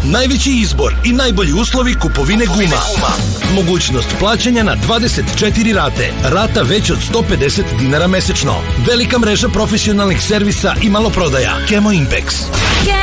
Najveći izbor i najbolji uslovi kupovine guma. Mogućnost plaćanja na 24 rate. Rata već od 150 dinara mesečno. Velika mreža profesionalnih servisa i maloprodaja. Kemo Impex.